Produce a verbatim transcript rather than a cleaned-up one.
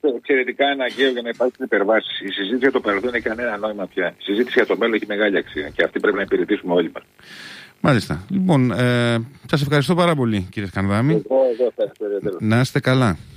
εξαιρετικά αναγκαίο για να υπάρξει υπερβάση. Η συζήτηση για το παρελθόν έχει κανένα νόημα πια. Η συζήτηση για το μέλλον έχει μεγάλη αξία και αυτή πρέπει να υπηρετήσουμε όλοι μας. Μάλιστα. Λοιπόν, ε, σας ευχαριστώ πάρα πολύ, κύριε Σκανδάμη. Εγώ, εγώ, ευχαριστώ. Να είστε καλά.